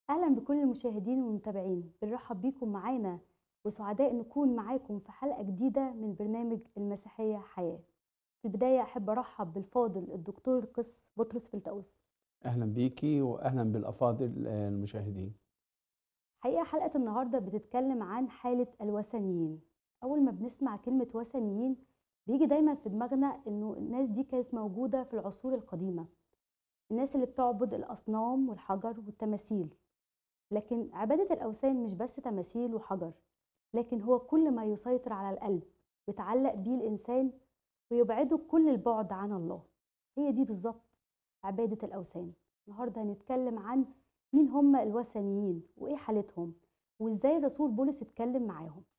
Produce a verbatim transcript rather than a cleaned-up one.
أهلا بكل المشاهدين والمتابعين، بنرحب بيكم معانا وسعداء نكون معاكم في حلقة جديدة من برنامج المسيحية حياة. في البداية أحب أرحب بالفاضل الدكتور القس بطرس فلتأوس. أهلا بيكي وأهلا بالأفاضل آه، المشاهدين. حقيقة حلقة النهاردة بتتكلم عن حالة الوثنيين. أول ما بنسمع كلمة وثنيين بيجي دايما في دماغنا إنه الناس دي كانت موجودة في العصور القديمة، الناس اللي بتعبد الأصنام والحجر والتماثيل. لكن عبادة الأوثان مش بس تماثيل وحجر، لكن هو كل ما يسيطر على القلب بيتعلق بيه الإنسان ويبعده كل البعد عن الله. هي دي بالظبط عبادة الأوثان. النهاردة هنتكلم عن مين هم الوثنيين وإيه حالتهم وإزاي الرسول بولس اتكلم معاهم.